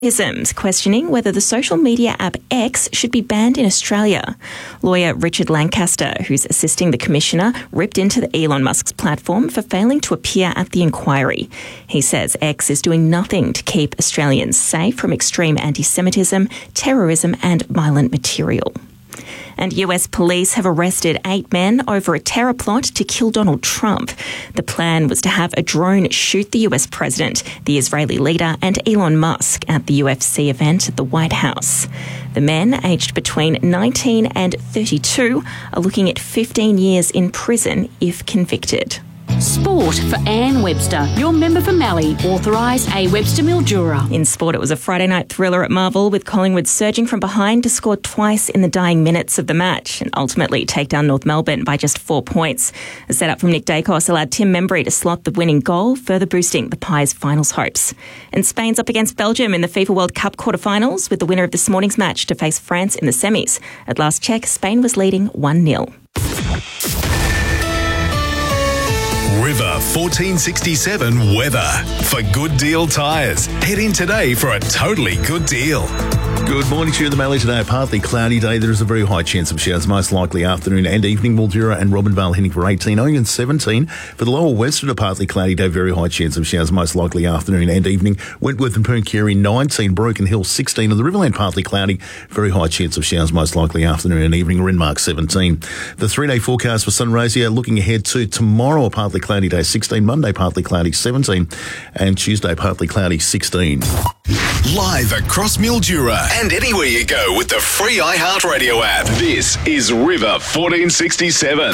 Isms questioning whether the social media app X should be banned in Australia. Lawyer Richard Lancaster, who's assisting the Commissioner, ripped into Elon Musk's platform for failing to appear at the inquiry. He says X is doing nothing to keep Australians safe from extreme anti-Semitism, terrorism and violent material. And US police have arrested 8 men over a terror plot to kill Donald Trump. The plan was to have a drone shoot the US president, the Israeli leader and Elon Musk at the UFC event at the White House. The men, aged between 19 and 32, are looking at 15 years in prison if convicted. Sport for Anne Webster, your member for Mallee, authorised A. Webster Mildura. In sport, it was a Friday night thriller at Marvel, with Collingwood surging from behind to score twice in the dying minutes of the match and ultimately take down North Melbourne by just 4 points. A set-up from Nick Dacos allowed Tim Membry to slot the winning goal, further boosting the Pies' finals hopes. And Spain's up against Belgium in the FIFA World Cup quarterfinals, with the winner of this morning's match to face France in the semis. At last check, Spain was leading 1-0. River 1467 weather. For Good Deal Tyres, head in today for a totally good deal. Good morning to you in the Mallee today. A partly cloudy day. There is a very high chance of showers, most likely afternoon and evening. Mildura and Robinvale heading for 18, Owen and 17. For the lower Western, a partly cloudy day, very high chance of showers, most likely afternoon and evening. Wentworth and Pooncarie 19, Broken Hill 16. On the Riverland, partly cloudy, very high chance of showers, most likely afternoon and evening. Renmark 17. The 3-day forecast for Sunraysia, looking ahead to tomorrow, a partly cloudy day 16, Monday partly cloudy 17, and Tuesday partly cloudy 16. Live across Mildura and anywhere you go with the free iHeartRadio app. This is River 1467.